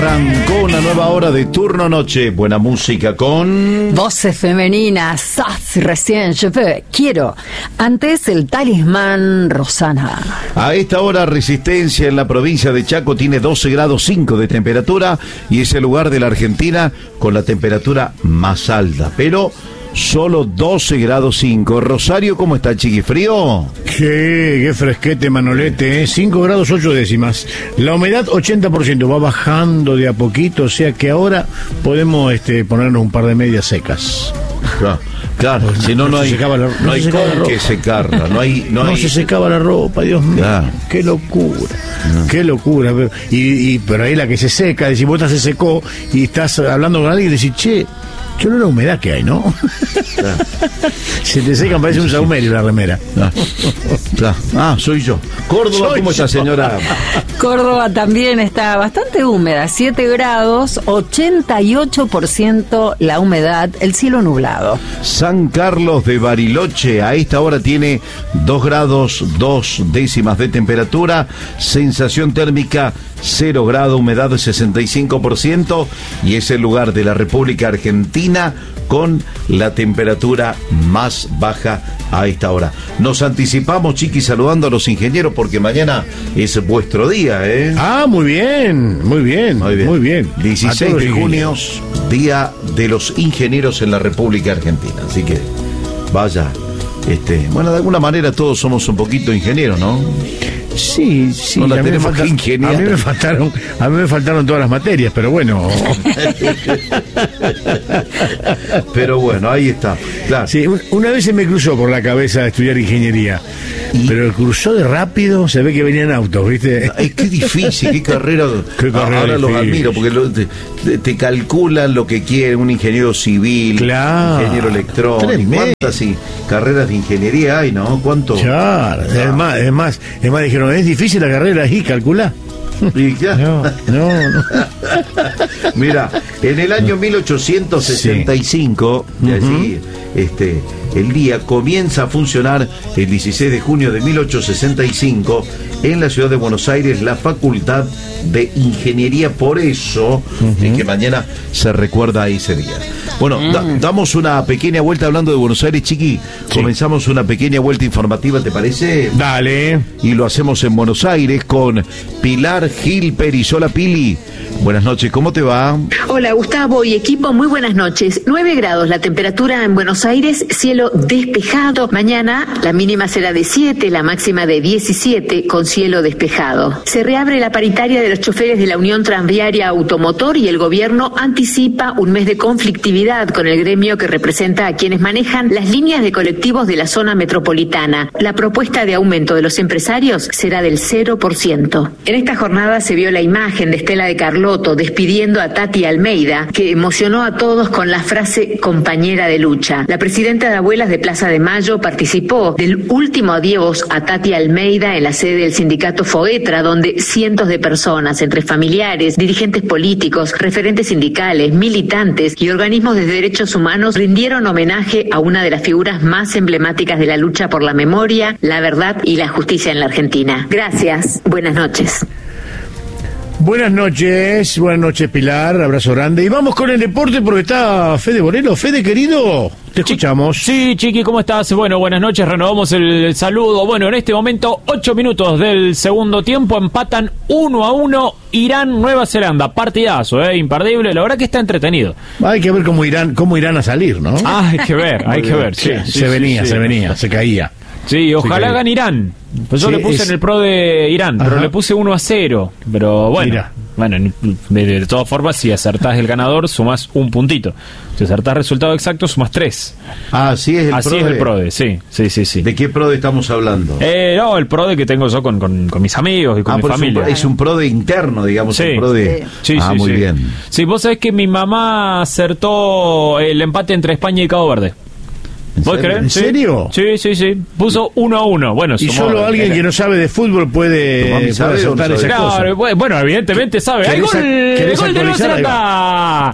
Arrancó una nueva hora de Turno Noche. Buena música con... Voces femeninas. Sas, recién llevé. Quiero. Antes el Talismán Rosana. A esta hora Resistencia en la provincia de Chaco tiene 12 grados 5 de temperatura y es el lugar de la Argentina con la temperatura más alta. Pero... solo 12 grados 5. Rosario, ¿cómo está, Chiqui? ¿Frío? Qué fresquete, Manolete, 5 grados 8 décimas. La humedad 80%, va bajando de a poquito, o sea que ahora podemos ponernos un par de medias secas. Claro, si no, no hay con que secarla, no se secaba la ropa, Dios mío, qué locura, qué locura. Pero ahí la que se seca, decís, vos se secó y estás hablando con alguien y decís, che, qué olor a humedad que hay, ¿no? Se te secan, parece un saumerio la remera. Soy yo. Córdoba, ¿cómo está, señora? Córdoba también está bastante húmeda, 7 grados, 88% la humedad, el cielo nublado. San Carlos de Bariloche a esta hora tiene 2 grados 2 décimas de temperatura, sensación térmica 0 grado, humedad de 65% y es el lugar de la República Argentina con la temperatura más baja a esta hora. Nos anticipamos, Chiqui, saludando a los ingenieros porque mañana es vuestro día, ¿eh? Muy bien. 16 de junio, Día de los Ingenieros en la República Argentina. Así que, vaya, bueno, de alguna manera todos somos un poquito ingenieros, ¿no? Sí, no la tenemos que ingeniar. A mí me faltaron todas las materias, pero bueno. Pero bueno, ahí está. Claro. Sí, una vez se me cruzó por la cabeza estudiar ingeniería, pero cruzó de rápido, se ve que venían autos, ¿viste? Qué difícil, qué carrera. Ahora los admiro, porque te calculan lo que quieren, un ingeniero civil, ingeniero electrónico. ¿Cuántas carreras de ingeniería hay, no? ¿Cuánto? Claro, es más, dijeron, es difícil la carrera, y calculá. Y ya. No. Mira, en el año 1865, el día comienza a funcionar el 16 de junio de 1865 en la ciudad de Buenos Aires la Facultad de Ingeniería, por eso es que mañana se recuerda ese día. Bueno, damos una pequeña vuelta hablando de Buenos Aires, Chiqui. Comenzamos una pequeña vuelta informativa, ¿te parece? Dale. Y lo hacemos en Buenos Aires con Pilar Gil Perizola. Pili, buenas noches, ¿cómo te va? Hola, Gustavo y equipo, muy buenas noches. 9 grados la temperatura en Buenos Aires, cielo despejado. Mañana la mínima será de 7, la máxima de 17, con cielo despejado. Se reabre la paritaria de los choferes de la Unión Tranviaria Automotor y el gobierno anticipa un mes de conflictividad con el gremio que representa a quienes manejan las líneas de colectivos de la zona metropolitana. La propuesta de aumento de los empresarios será del 0%. En esta jornada se vio la imagen de Estela de Carlotto despidiendo a Tati Almeida, que emocionó a todos con la frase compañera de lucha. La presidenta de Abuelas de Plaza de Mayo participó del último adiós a Tati Almeida en la sede del sindicato Foetra, donde cientos de personas, entre familiares, dirigentes políticos, referentes sindicales, militantes y organismos de derechos humanos, rindieron homenaje a una de las figuras más emblemáticas de la lucha por la memoria, la verdad y la justicia en la Argentina. Gracias. Buenas noches. Buenas noches Pilar, abrazo grande. Y vamos con el deporte porque está Fede Borelo. Fede, querido, te escuchamos. Sí, Chiqui, ¿cómo estás? Bueno, buenas noches, renovamos el saludo. Bueno, en este momento, 8 minutos del segundo tiempo, empatan 1-1 Irán, Nueva Zelanda. Partidazo, imperdible, la verdad que está entretenido. Hay que ver cómo irán a salir, ¿no? Hay que ver, sí. Se venía, se caía. Sí, ojalá gane Irán. Pues yo le puse en el pro de Irán, pero le puse 1-0. Pero bueno, de todas formas, si acertás el ganador, sumás un puntito. Si acertás resultado exacto, sumás 3. Así es el PRODE, sí. ¿De qué PRODE estamos hablando? No, el PRODE que tengo yo con mis amigos y con mi familia. Es un PRODE interno, digamos. Sí. Un PRODE. Sí, muy bien. Sí, vos sabés que mi mamá acertó el empate entre España y Cabo Verde. ¿Vos crees? ¿En serio? Sí. Puso 1-1. Bueno, y solo alguien que no sabe de fútbol puede acertar esa cosa. Bueno, evidentemente sabe. ¡Hay gol de Nueva Zelanda!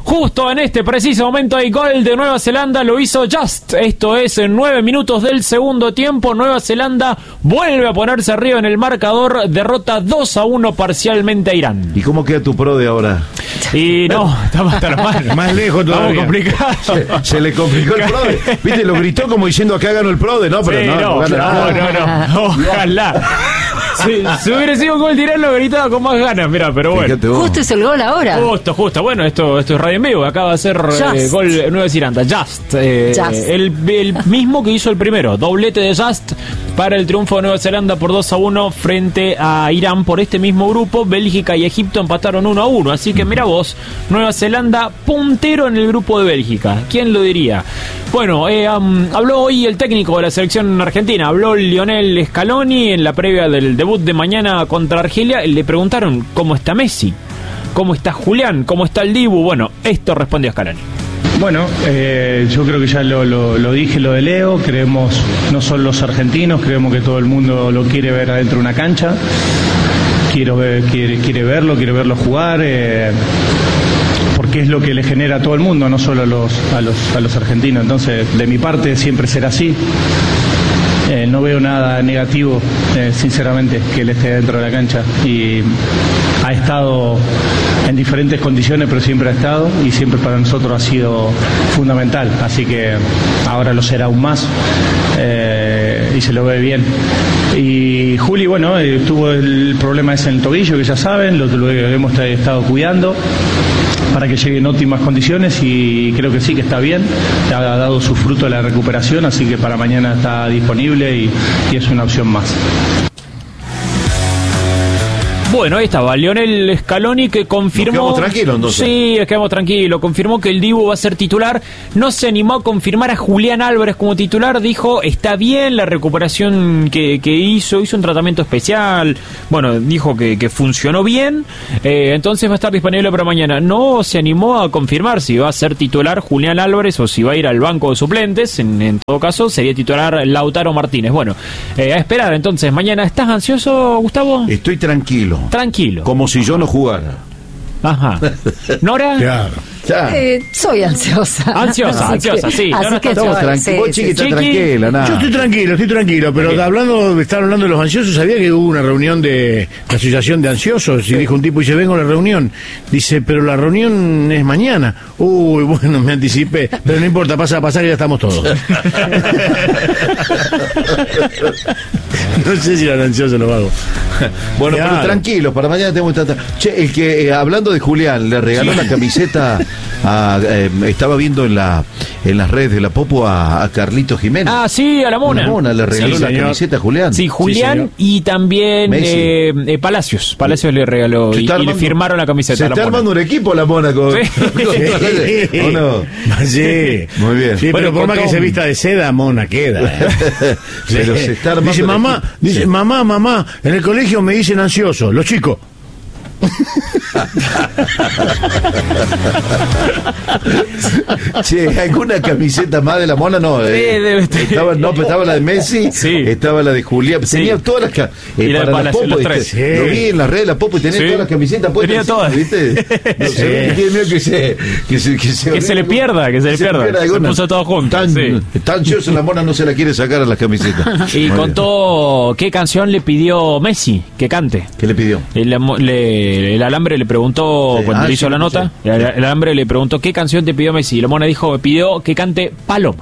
Justo en este preciso momento hay gol de Nueva Zelanda, lo hizo Just. Esto es en 9 minutos del segundo tiempo. Nueva Zelanda vuelve a ponerse arriba en el marcador, derrota 2-1 parcialmente a Irán. ¿Y cómo queda tu pro de ahora? Y no, estamos hasta la mano. Más lejos todavía. Complicado. Se le complicó el PRODE. ¿Viste? Lo gritó como diciendo acá ganó el PRODE, ¿no? Pero sí, no gana. No. Ojalá. Si hubiera sido un gol de Irán lo gritaba con más ganas, mira, pero bueno. Justo es el gol ahora. Justo. Bueno, esto es radio en vivo. Acaba de hacer gol Nueva Zelanda. Just. El mismo que hizo el primero. Doblete de Just para el triunfo de Nueva Zelanda por 2-1 frente a Irán por este mismo grupo. Bélgica y Egipto empataron 1-1. Así que mira vos, Nueva Zelanda puntero en el grupo de Bélgica. ¿Quién lo diría? Bueno, habló hoy el técnico de la selección argentina. Habló Lionel Scaloni en la previa del debut de mañana contra Argelia. Le preguntaron cómo está Messi, cómo está Julián, cómo está el Dibu. Bueno, esto respondió Scaloni. Bueno, yo creo que ya lo dije, lo de Leo. Creemos, no son los argentinos, creemos que todo el mundo lo quiere ver adentro de una cancha. Quiere verlo jugar, porque es lo que le genera a todo el mundo, no solo a los argentinos. Entonces, de mi parte, siempre será así. No veo nada negativo, sinceramente, que él esté dentro de la cancha. Y ha estado en diferentes condiciones, pero siempre ha estado, y siempre para nosotros ha sido fundamental. Así que ahora lo será aún más, y se lo ve bien. Y Juli, bueno, tuvo el problema ese en el tobillo, que ya saben, lo hemos estado cuidando para que llegue en óptimas condiciones, y creo que sí, que está bien, ha dado su fruto de la recuperación, así que para mañana está disponible y es una opción más. Bueno, ahí estaba Lionel Scaloni, que confirmó... Nos quedamos tranquilos, entonces. Sí, nos quedamos tranquilos. Confirmó que el Dibu va a ser titular. No se animó a confirmar a Julián Álvarez como titular. Dijo, está bien la recuperación que hizo un tratamiento especial. Bueno, dijo que funcionó bien. Entonces va a estar disponible para mañana. No se animó a confirmar si va a ser titular Julián Álvarez o si va a ir al banco de suplentes. En todo caso, sería titular Lautaro Martínez. Bueno, a esperar entonces. Mañana, ¿estás ansioso, Gustavo? Estoy tranquilo. Tranquilo. Como si yo no jugara. Ajá. ¿Nora? Claro. Soy ansiosa. Ansiosa, sí. Así que estamos tranquilos. Vos, Chiqui, está tranquila, nada. Yo estoy tranquilo, pero están hablando de los ansiosos. ¿Sabía que hubo una reunión de la asociación de ansiosos? Y dijo un tipo, dice, vengo a la reunión. Dice, pero la reunión es mañana. Uy, bueno, me anticipé. Pero no importa, pasa a pasar y ya estamos todos. No sé si eran ansiosos los vagos. Bueno, claro. Pero tranquilos, para mañana tenemos que estar... Che, el que, hablando de Julián, le regaló la camiseta estaba viendo en las redes de la Popo a Carlitos Jiménez. Ah, sí, a la Mona. La Mona le regaló la camiseta a Julián. Sí, Julián, y también Palacios. Palacios le regaló y le firmaron la camiseta. Se está armando un equipo la Mona con... Sí. ¿O no? Sí. Muy bien. Sí, pero por más que se vista de seda, Mona queda. Pero se está armando. Dice, mamá, en el colegio me dicen ansioso, los chicos. Che, ¿alguna camiseta más de la Mona? No, estaba la de Messi, estaba la de Julián, tenía todas las para la Popo, lo vi en las redes de la Popo y tenía todas las camisetas puestas. Tenía todas, ¿viste? No sé, que se le pierda, se puso todo junto. Está ansioso la Mona, no se la quiere sacar a las camisetas. Y contó qué canción le pidió Messi que cante. ¿Qué le pidió? El Alambre le preguntó, cuando le hizo la nota, el Alambre le preguntó qué canción te pidió Messi, y la Mona dijo, me pidió que cante Paloma.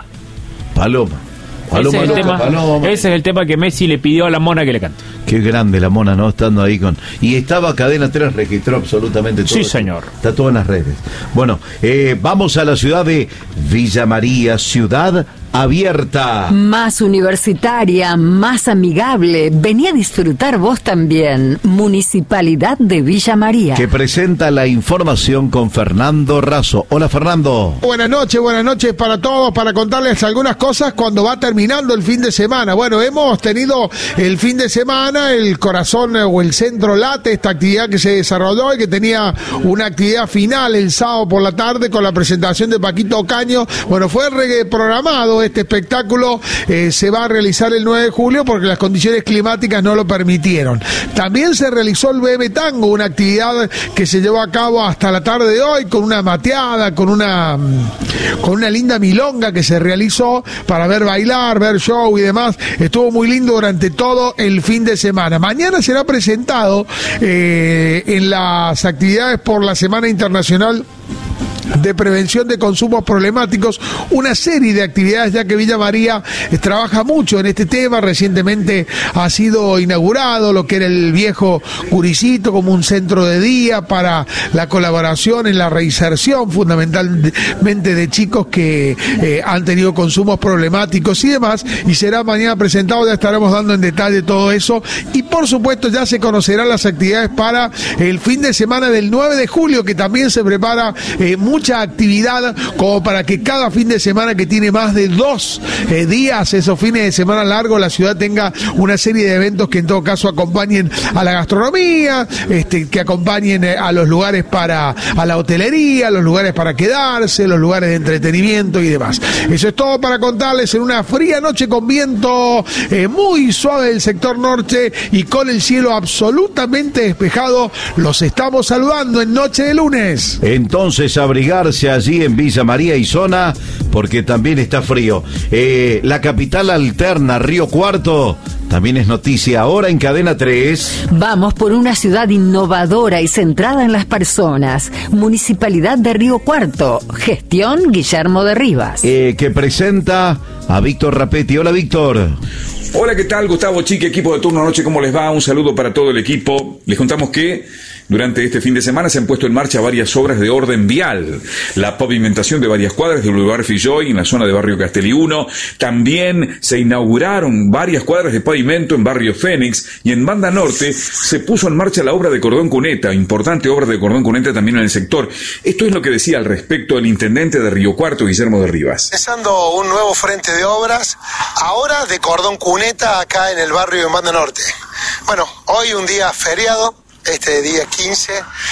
Ese es el tema que Messi le pidió a la Mona que le cante. Qué grande la Mona, ¿no? Estando ahí con... Y estaba Cadena 3, registró absolutamente todo. Sí, señor. Está todo en las redes. Bueno, vamos a la ciudad de Villa María, ciudad abierta. Más universitaria, más amigable. Vení a disfrutar vos también. Municipalidad de Villa María. Que presenta la información con Fernando Razo. Hola, Fernando. Buenas noches para todos, para contarles algunas cosas cuando va terminando el fin de semana. Bueno, hemos tenido el fin de semana semana el corazón o el centro late, esta actividad que se desarrolló y que tenía una actividad final el sábado por la tarde con la presentación de Paquito Ocaño. Bueno, fue reprogramado este espectáculo, se va a realizar el 9 de julio porque las condiciones climáticas no lo permitieron. También se realizó el Bebe Tango, una actividad que se llevó a cabo hasta la tarde de hoy con una mateada, con una linda milonga que se realizó para ver bailar, ver show y demás. Estuvo muy lindo durante todo el fin de semana. Mañana será presentado en las actividades por la Semana Internacional de Prevención de Consumos Problemáticos, una serie de actividades, ya que Villa María trabaja mucho en este tema. Recientemente ha sido inaugurado lo que era el viejo Curicito como un centro de día para la colaboración en la reinserción fundamentalmente de chicos que han tenido consumos problemáticos y demás, y será mañana presentado. Ya estaremos dando en detalle todo eso, y por supuesto ya se conocerán las actividades para el fin de semana del 9 de julio, que también se prepara mucha actividad como para que cada fin de semana, que tiene más de 2 días, esos fines de semana largos, la ciudad tenga una serie de eventos que en todo caso acompañen a la gastronomía, que acompañen a los lugares a la hotelería, los lugares para quedarse, los lugares de entretenimiento y demás. Eso es todo para contarles en una fría noche con viento muy suave del sector norte y con el cielo absolutamente despejado. Los estamos saludando en noche de lunes. Entonces, abrigarse allí en Villa María y zona, porque también está frío. La capital alterna, Río Cuarto, también es noticia ahora en Cadena 3. Vamos por una ciudad innovadora y centrada en las personas. Municipalidad de Río Cuarto. Gestión Guillermo de Rivas. Que presenta a Víctor Rapetti. Hola, Víctor. Hola, ¿qué tal? Gustavo Chique, equipo de Turno Noche, ¿cómo les va? Un saludo para todo el equipo. Les contamos que durante este fin de semana se han puesto en marcha varias obras de orden vial. La pavimentación de varias cuadras del Boulevard Filloy en la zona de Barrio Castelli 1. También se inauguraron varias cuadras de pavimento en Barrio Fénix, y en Banda Norte se puso en marcha la obra de cordón cuneta, importante obra de cordón cuneta también en el sector. Esto es lo que decía al respecto el intendente de Río Cuarto, Guillermo de Rivas. Empezando un nuevo frente de obras, ahora de cordón cuneta acá en el barrio de Banda Norte. Bueno, hoy un día feriado, este día 15,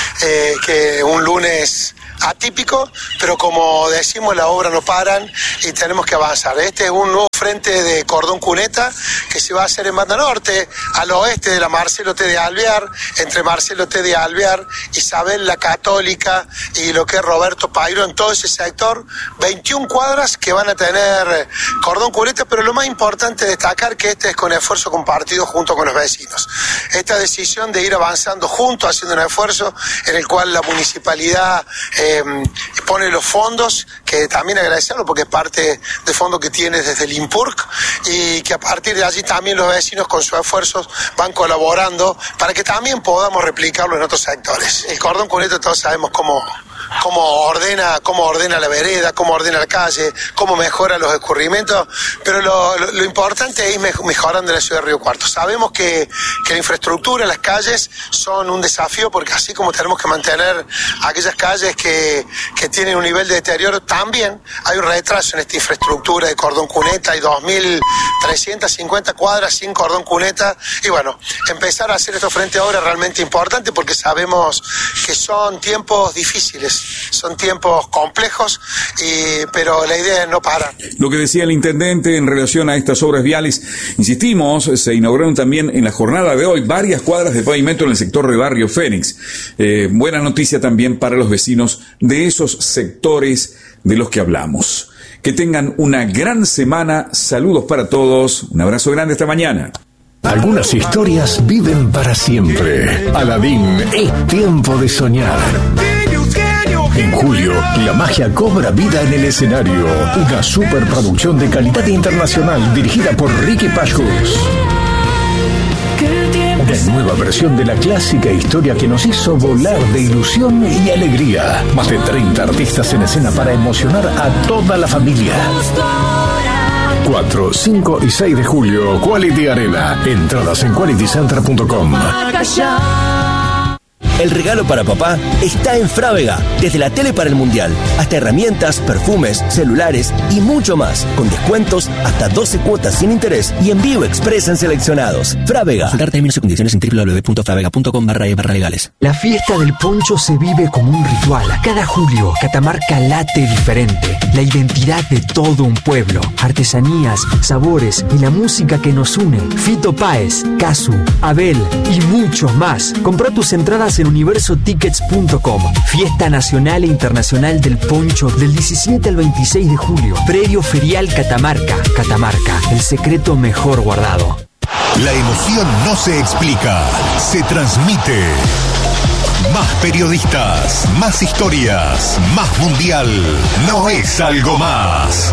que un lunes atípico, pero como decimos, la obra no paran y tenemos que avanzar. Este es un nuevo frente de cordón cuneta que se va a hacer en Banda Norte, al oeste de la Marcelo T. de Alvear, entre Marcelo T. de Alvear, Isabel la Católica y lo que es Roberto Pairo, en todo ese sector, 21 cuadras que van a tener cordón cuneta, pero lo más importante es destacar que este es con esfuerzo compartido junto con los vecinos. Esta decisión de ir avanzando juntos, haciendo un esfuerzo en el cual la municipalidad pone los fondos, que también agradecerlo porque es parte del fondo que tiene desde el INPURC, y que a partir de allí también los vecinos con sus esfuerzos van colaborando para que también podamos replicarlo en otros sectores. El cordón cuneta todos sabemos cómo ordena la vereda, cómo ordena la calle, cómo mejora los escurrimientos, pero lo importante es ir mejorando la ciudad de Río Cuarto. Sabemos que la infraestructura, las calles son un desafío, porque así como tenemos que mantener aquellas calles que tienen un nivel de deterioro, también hay un retraso en esta infraestructura de cordón cuneta. Hay 2.350 cuadras sin cordón cuneta, y bueno, empezar a hacer estos frente a obra es realmente importante porque sabemos que son tiempos difíciles, son tiempos complejos, pero la idea es no parar. Lo que decía el intendente en relación a estas obras viales, insistimos, se inauguraron también en la jornada de hoy varias cuadras de pavimento en el sector de Barrio Fénix. Buena noticia también para los vecinos de esos sectores de los que hablamos. Que tengan una gran semana, saludos para todos, un abrazo grande esta mañana. Algunas historias viven para siempre. Aladín, es tiempo de soñar. En julio, la magia cobra vida en el escenario. Una superproducción de calidad internacional dirigida por Ricky Pashus. Una nueva versión de la clásica historia que nos hizo volar de ilusión y alegría. Más de 30 artistas en escena para emocionar a toda la familia. 4, 5 y 6 de julio, Quality Arena. Entradas en qualitycenter.com. El regalo para papá está en Frávega. Desde la tele para el mundial, hasta herramientas, perfumes, celulares y mucho más. Con descuentos hasta 12 cuotas sin interés y envío express en seleccionados. Frávega. Consultar términos y condiciones en www.fravega.com/legales. La fiesta del poncho se vive como un ritual. Cada julio, Catamarca late diferente. La identidad de todo un pueblo. Artesanías, sabores y la música que nos une. Fito Páez, Casu, Abel y muchos más. Comprá tus entradas en universotickets.com. Fiesta nacional e internacional del poncho del 17 al 26 de julio. Predio Ferial Catamarca. Catamarca, el secreto mejor guardado. La emoción no se explica, se transmite. Más periodistas, más historias, más mundial. No es algo más.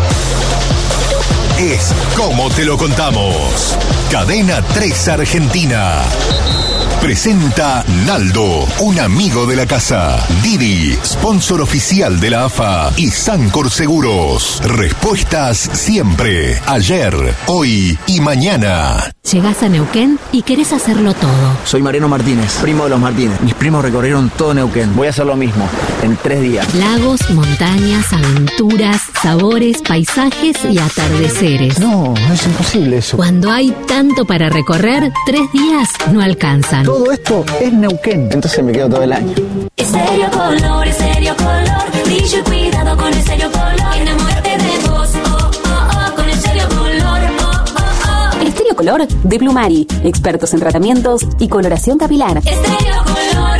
Es como te lo contamos. Cadena 3 Argentina. Presenta Naldo, un amigo de la casa. Didi, sponsor oficial de la AFA. Y Sancor Seguros. Respuestas siempre. Ayer, hoy y mañana. Llegás a Neuquén y querés hacerlo todo. Soy Mariano Martínez, primo de los Martínez. Mis primos recorrieron todo Neuquén. Voy a hacer lo mismo, en 3 días. Lagos, montañas, aventuras, sabores, paisajes y atardeceres. No, es imposible eso. Cuando hay tanto para recorrer, 3 días no alcanzan. Todo esto es Neuquén. Entonces me quedo todo el año. Estéreo Color, brillo y cuidado con Estéreo Color. Enamórate de vos, con Estéreo Color, Estéreo Color de Plumari, expertos en tratamientos y coloración capilar. Estéreo Color,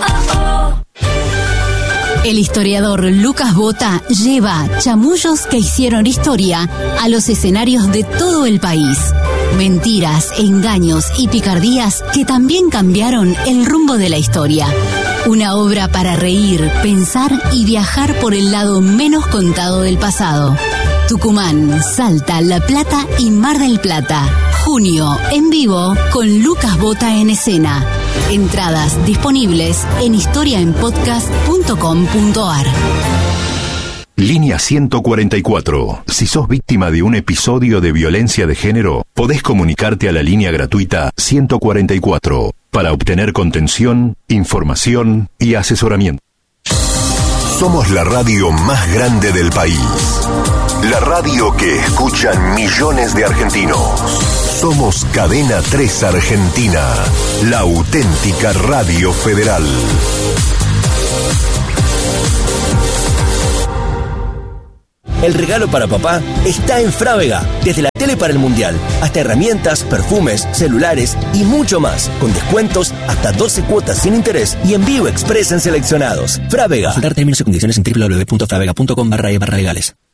El historiador Lucas Bota lleva chamullos que hicieron historia a los escenarios de todo el país. Mentiras, engaños y picardías que también cambiaron el rumbo de la historia. Una obra para reír, pensar y viajar por el lado menos contado del pasado. Tucumán, Salta, La Plata y Mar del Plata. Junio, en vivo, con Lucas Bota en escena. Entradas disponibles en historiaenpodcast.com.ar. Línea 144. Si sos víctima de un episodio de violencia de género, podés comunicarte a la línea gratuita 144 para obtener contención, información y asesoramiento. Somos la radio más grande del país. La radio que escuchan millones de argentinos. Somos Cadena 3 Argentina, la auténtica radio federal. El regalo para papá está en Frávega. Desde la tele para el mundial, hasta herramientas, perfumes, celulares y mucho más. Con descuentos hasta 12 cuotas sin interés y envío express en seleccionados. Frávega. Consultar términos y condiciones en www.fravega.com/legales.